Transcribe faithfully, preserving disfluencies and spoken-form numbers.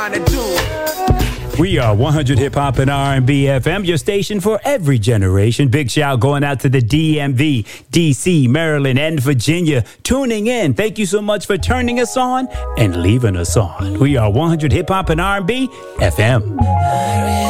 We are one hundred Hip Hop and R and B F M, your station for every generation. Big shout going out to the D M V, D C, Maryland, and Virginia tuning in. Thank you so much for turning us on and leaving us on. We are one hundred Hip Hop and R and B F M.